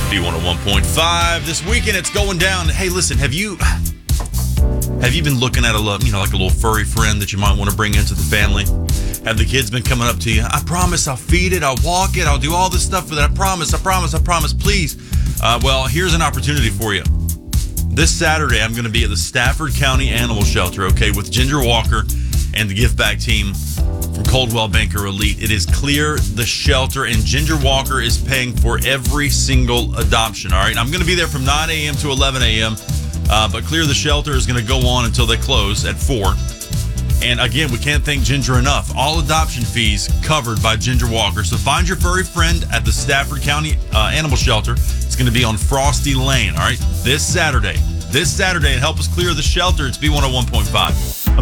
B101.5. This weekend it's going down. Hey, listen, have you been looking at a little furry friend that you might want to bring into the family? Have the kids been coming up to you? I promise I'll feed it, I'll walk it, I'll do all this stuff for that. I promise, please. Well, here's an opportunity for you. This Saturday, I'm going to be at the Stafford County Animal Shelter, okay, with Ginger Walker and the Give Back team from Coldwell Banker Elite. It is Clear the Shelter, and Ginger Walker is paying for every single adoption, all right? I'm going to be there from 9 a.m. to 11 a.m., but Clear the Shelter is going to go on until they close at 4. And again, we can't thank Ginger enough. All adoption fees covered by Ginger Walker. So find your furry friend at the Stafford County Animal Shelter. It's going to be on Frosty Lane, all right? This Saturday, and help us clear the shelter. It's B101.5.